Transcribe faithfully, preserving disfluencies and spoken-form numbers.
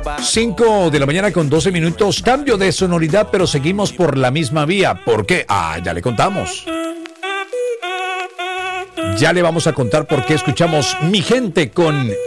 cinco de la mañana con doce minutos, cambio de sonoridad, pero seguimos por la misma vía. ¿Por qué? Ah, ya le contamos. Ya le vamos a contar por qué escuchamos Mi Gente con